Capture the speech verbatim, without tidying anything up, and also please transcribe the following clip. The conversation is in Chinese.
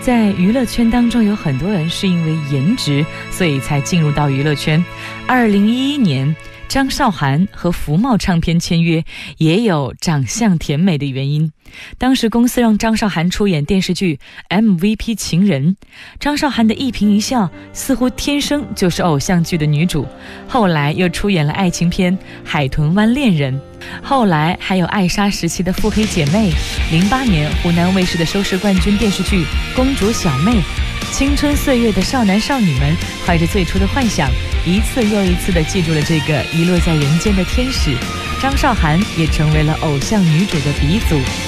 在娱乐圈当中有很多人是因为颜值所以才进入到娱乐圈。二零一一年张韶涵和福茂唱片签约，也有长相甜美的原因。当时公司让张韶涵出演电视剧 M V P 情人，张韶涵的一颦一笑似乎天生就是偶像剧的女主，后来又出演了爱情片海豚湾恋人，后来还有艾莎时期的腹黑姐妹，零八年湖南卫视的收视冠军电视剧公主小妹。青春岁月的少男少女们怀着最初的幻想，一次又一次地记住了这个遗落在人间的天使。张韶涵也成为了偶像女主的鼻祖。